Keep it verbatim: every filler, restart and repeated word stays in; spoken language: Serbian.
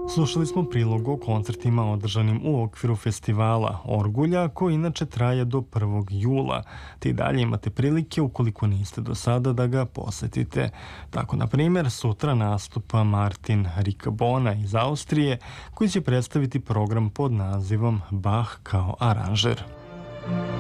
Slušali smo prilog o koncertima održanim u okviru festivala Orgulja, koji inače traje do prvog jula. Te i dalje imate prilike, ukoliko niste do sada, da ga posetite. Tako, na primjer, sutra nastupa Martin Ricabona iz Austrije, koji će predstaviti program pod nazivom Bach kao aranžer.